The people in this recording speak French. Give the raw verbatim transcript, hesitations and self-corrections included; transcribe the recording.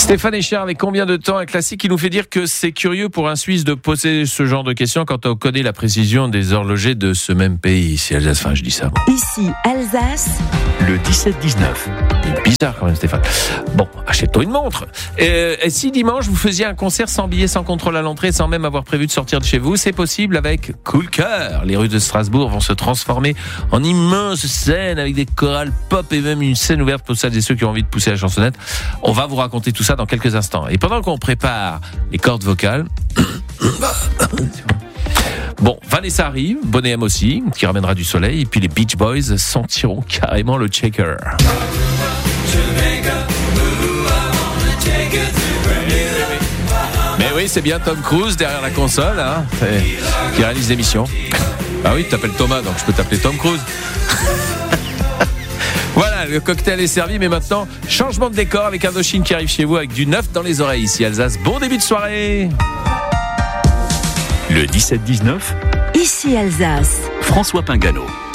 Stéphane Echard, avec combien de temps un classique qui nous fait dire que c'est curieux pour un Suisse de poser ce genre de questions quand on connaît la précision des horlogers de ce même pays, ici Alsace. Enfin, je dis ça. Bon. Ici Alsace. Le dix-sept dix-neuf. Bizarre quand même, Stéphane. Bon, achète-toi une montre. Et, et si dimanche vous faisiez un concert sans billet, sans contrôle à l'entrée, sans même avoir prévu de sortir de chez vous, c'est possible avec Cool Cœur. Les rues de Strasbourg vont se transformer en immenses scènes avec des chorales pop et même une scène ouverte pour celles et ceux qui ont envie de pousser la chansonnette. On va vous raconter tout ça dans quelques instants. Et pendant qu'on prépare les cordes vocales, bon, Vanessa arrive, Bonnet M aussi, qui ramènera du soleil, et puis les Beach Boys sentiront carrément le checker. Mais oui, c'est bien Tom Cruise derrière la console, hein, qui réalise l'émission. Ah oui, tu t'appelles Thomas, donc je peux t'appeler Tom Cruise. Voilà, le cocktail est servi, mais maintenant, changement de décor avec Indochine qui arrive chez vous avec du neuf dans les oreilles ici Alsace. Bon début de soirée. Le dix-sept dix-neuf. Ici Alsace. François Pingano.